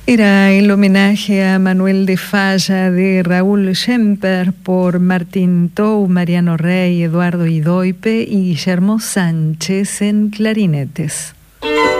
Era el homenaje a Manuel de Falla de Raúl Schemper por Martín Tou, Mariano Rey, Eduardo Idoipe y Guillermo Sánchez en clarinetes.